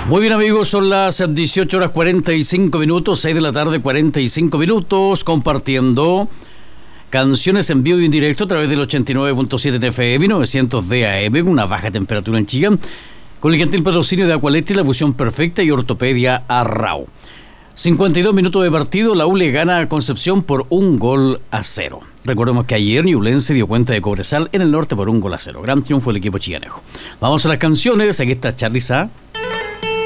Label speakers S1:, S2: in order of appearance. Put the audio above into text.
S1: Muy bien, amigos, son las 18 horas 45 minutos, 6 de la tarde, 45 minutos, compartiendo canciones en vivo y en directo a través del 89.7 FM, 900 de AM, una baja temperatura en Chillán, con el gentil patrocinio de Aqualetti, la fusión perfecta y ortopedia Arrau. 52 minutos de partido, la U le gana a Concepción por 1-0. Recordemos que ayer Ñublense dio cuenta de Cobresal en el norte por 1-0. Gran triunfo del equipo chillanejo. Vamos a las canciones, aquí está Charly Sa.